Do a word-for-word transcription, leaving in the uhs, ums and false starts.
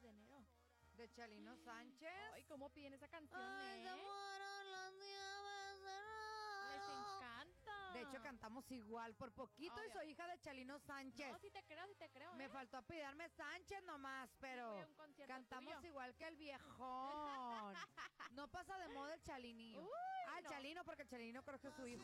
de enero. De Chalino Sánchez. Ay, ¿cómo piden esa canción, Ay, eh? se fueron los llaves de Les enero. encanta. De hecho, cantamos igual. Por poquito y Obvio. soy hija de Chalino Sánchez. No, sí te creo, sí te creo, Me ¿eh? faltó apellidarme Sánchez nomás, Fui pero a un concierto cantamos tuyo. igual que el viejón. No pasa de moda el Chalinillo. Uy, ah, el no. Chalino, porque el Chalino creo que es su hijo.